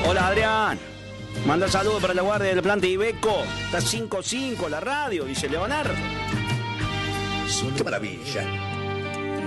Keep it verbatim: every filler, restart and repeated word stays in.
Hola, Adrián. Manda saludos para la guardia del planta Ibeco. Está cinco cinco la radio, dice Leonardo. ¡Qué maravilla!